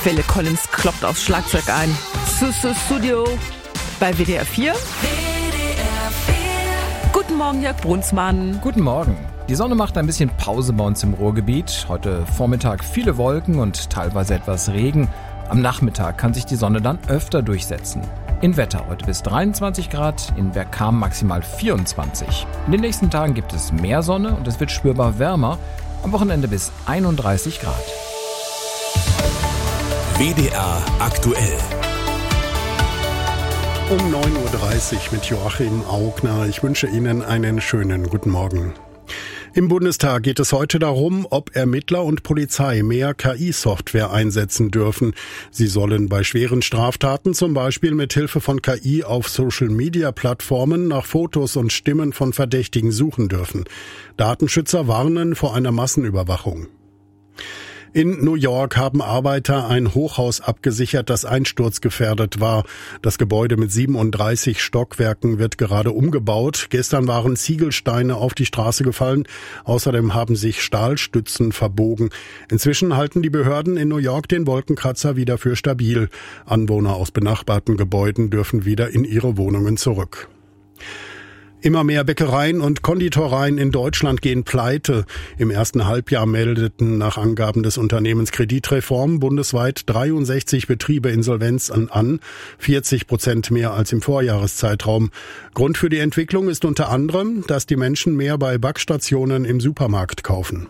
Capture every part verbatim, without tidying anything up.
Phil Collins kloppt aufs Schlagzeug ein. Susu Studio bei W D R vier. Guten Morgen, Jörg Brunsmann. Guten Morgen. Die Sonne macht ein bisschen Pause bei uns im Ruhrgebiet. Heute Vormittag viele Wolken und teilweise etwas Regen. Am Nachmittag kann sich die Sonne dann öfter durchsetzen. In Wetter heute bis dreiundzwanzig Grad, in Bergkamen maximal vierundzwanzig. In den nächsten Tagen gibt es mehr Sonne und es wird spürbar wärmer. Am Wochenende bis einunddreißig Grad. W D R aktuell. Um neun Uhr dreißig mit Joachim Augner. Ich wünsche Ihnen einen schönen guten Morgen. Im Bundestag geht es heute darum, ob Ermittler und Polizei mehr K I-Software einsetzen dürfen. Sie sollen bei schweren Straftaten zum Beispiel mit Hilfe von K I auf Social-Media-Plattformen nach Fotos und Stimmen von Verdächtigen suchen dürfen. Datenschützer warnen vor einer Massenüberwachung. In New York haben Arbeiter ein Hochhaus abgesichert, das einsturzgefährdet war. Das Gebäude mit siebenunddreißig Stockwerken wird gerade umgebaut. Gestern waren Ziegelsteine auf die Straße gefallen. Außerdem haben sich Stahlstützen verbogen. Inzwischen halten die Behörden in New York den Wolkenkratzer wieder für stabil. Anwohner aus benachbarten Gebäuden dürfen wieder in ihre Wohnungen zurück. Immer mehr Bäckereien und Konditoreien in Deutschland gehen pleite. Im ersten Halbjahr meldeten nach Angaben des Unternehmens Kreditreform bundesweit dreiundsechzig Betriebe Insolvenz an, vierzig Prozent mehr als im Vorjahreszeitraum. Grund für die Entwicklung ist unter anderem, dass die Menschen mehr bei Backstationen im Supermarkt kaufen.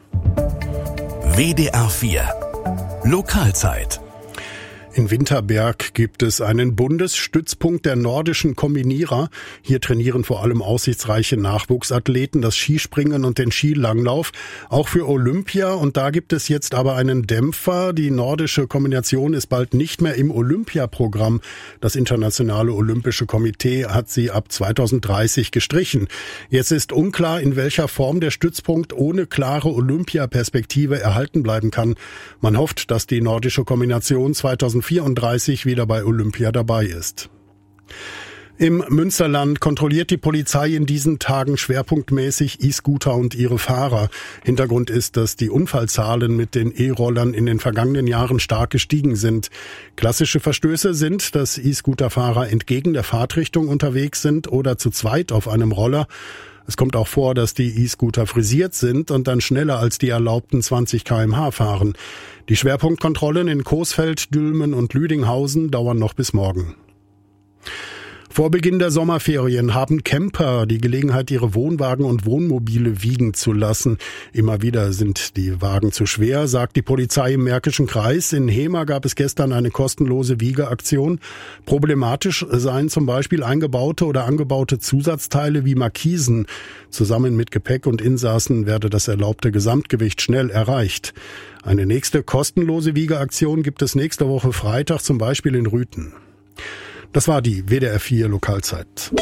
W D R vier Lokalzeit. In Winterberg gibt es einen Bundesstützpunkt der nordischen Kombinierer. Hier trainieren vor allem aussichtsreiche Nachwuchsathleten das Skispringen und den Skilanglauf. Auch für Olympia. Und da gibt es jetzt aber einen Dämpfer. Die nordische Kombination ist bald nicht mehr im Olympiaprogramm. Das Internationale Olympische Komitee hat sie ab zweitausenddreißig gestrichen. Jetzt ist unklar, in welcher Form der Stützpunkt ohne klare Olympiaperspektive erhalten bleiben kann. Man hofft, dass die nordische Kombination zweitausendvierunddreißig wieder bei Olympia dabei ist. Im Münsterland kontrolliert die Polizei in diesen Tagen schwerpunktmäßig E-Scooter und ihre Fahrer. Hintergrund ist, dass die Unfallzahlen mit den E-Rollern in den vergangenen Jahren stark gestiegen sind. Klassische Verstöße sind, dass E-Scooter-Fahrer entgegen der Fahrtrichtung unterwegs sind oder zu zweit auf einem Roller. Es kommt auch vor, dass die E-Scooter frisiert sind und dann schneller als die erlaubten zwanzig Kilometer pro Stunde fahren. Die Schwerpunktkontrollen in Coesfeld, Dülmen und Lüdinghausen dauern noch bis morgen. Vor Beginn der Sommerferien haben Camper die Gelegenheit, ihre Wohnwagen und Wohnmobile wiegen zu lassen. Immer wieder sind die Wagen zu schwer, sagt die Polizei im Märkischen Kreis. In Hemer gab es gestern eine kostenlose Wiegeaktion. Problematisch seien zum Beispiel eingebaute oder angebaute Zusatzteile wie Markisen. Zusammen mit Gepäck und Insassen werde das erlaubte Gesamtgewicht schnell erreicht. Eine nächste kostenlose Wiegeaktion gibt es nächste Woche Freitag, zum Beispiel in Rüthen. Das war die W D R vier Lokalzeit.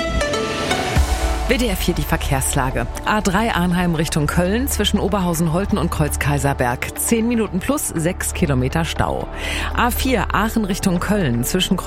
W D R vier die Verkehrslage. A drei Arnheim Richtung Köln zwischen Oberhausen-Holten und Kreuz-Kaiserberg. zehn Minuten plus sechs Kilometer Stau. A vier Aachen Richtung Köln zwischen